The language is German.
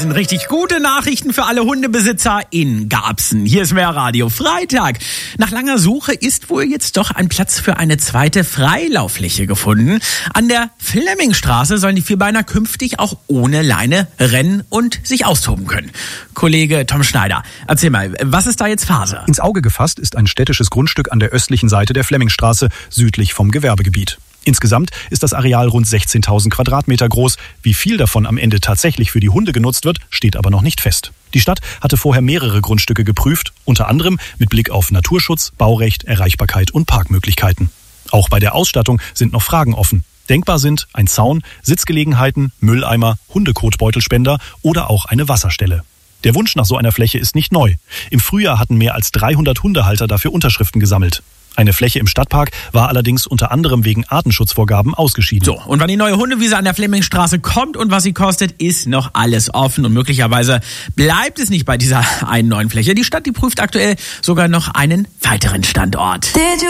sind richtig gute Nachrichten für alle Hundebesitzer in Garbsen. Hier ist Mehrradio Freitag. Nach langer Suche ist wohl jetzt doch ein Platz für eine zweite Freilauffläche gefunden. An der Flemmingstraße sollen die Vierbeiner künftig auch ohne Leine rennen und sich austoben können. Kollege Tom Schneider, erzähl mal, was ist da jetzt Phase? Ins Auge gefasst ist ein städtisches Grundstück an der östlichen Seite der Flemmingstraße, südlich vom Gewerbegebiet. Insgesamt ist das Areal rund 16.000 Quadratmeter groß. Wie viel davon am Ende tatsächlich für die Hunde genutzt wird, steht aber noch nicht fest. Die Stadt hatte vorher mehrere Grundstücke geprüft, unter anderem mit Blick auf Naturschutz, Baurecht, Erreichbarkeit und Parkmöglichkeiten. Auch bei der Ausstattung sind noch Fragen offen. Denkbar sind ein Zaun, Sitzgelegenheiten, Mülleimer, Hundekotbeutelspender oder auch eine Wasserstelle. Der Wunsch nach so einer Fläche ist nicht neu. Im Frühjahr hatten mehr als 300 Hundehalter dafür Unterschriften gesammelt. Eine Fläche im Stadtpark war allerdings unter anderem wegen Artenschutzvorgaben ausgeschieden. So, und wann die neue Hundewiese an der Flemmingstraße kommt und was sie kostet, ist noch alles offen. Und möglicherweise bleibt es nicht bei dieser einen neuen Fläche. Die Stadt, die prüft aktuell sogar noch einen weiteren Standort.